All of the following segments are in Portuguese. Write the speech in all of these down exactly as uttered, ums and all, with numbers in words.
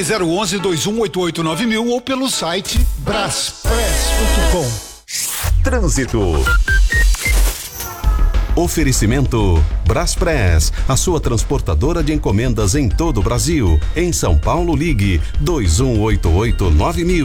Ligue zero onze, dois um oito oito nove mil ou pelo site braspress ponto com. Trânsito. Oferecimento Braspress, a sua transportadora de encomendas em todo o Brasil. Em São Paulo, ligue dois um oito oito nove mil.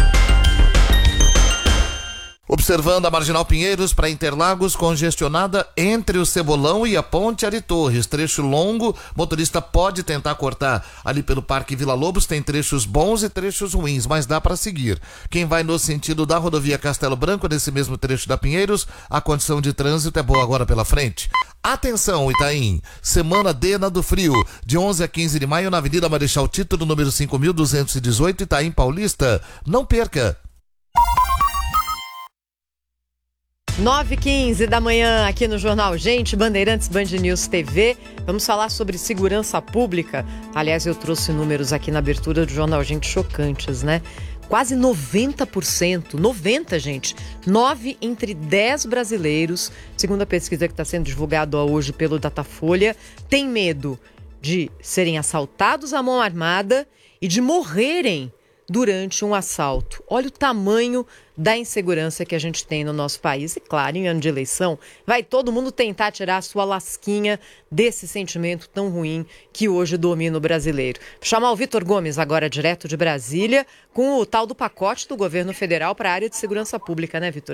Observando a Marginal Pinheiros para Interlagos, congestionada entre o Cebolão e a Ponte Ari Torres. Trecho longo, motorista pode tentar cortar. Ali pelo Parque Vila Lobos tem trechos bons e trechos ruins, mas dá para seguir. Quem vai no sentido da rodovia Castelo Branco, nesse mesmo trecho da Pinheiros, a condição de trânsito é boa agora pela frente. Atenção, Itaim, Semana Dena do Frio, de onze a quinze de maio na Avenida Marechal Tito, no número cinco mil duzentos e dezoito, Itaim Paulista. Não perca! nove e quinze da manhã aqui no Jornal Gente, Bandeirantes, Band News T V. Vamos falar sobre segurança pública. Aliás, eu trouxe números aqui na abertura do Jornal Gente chocantes, né? Quase noventa por cento, noventa, gente, nove entre dez brasileiros, segundo a pesquisa que está sendo divulgada hoje pelo Datafolha, tem medo de serem assaltados à mão armada e de morrerem durante um assalto. Olha o tamanho da insegurança que a gente tem no nosso país. E claro, em ano de eleição, vai todo mundo tentar tirar a sua lasquinha desse sentimento tão ruim que hoje domina o brasileiro. Vou chamar o Vitor Gomes agora direto de Brasília com o tal do pacote do governo federal para a área de segurança pública, né, Vitor?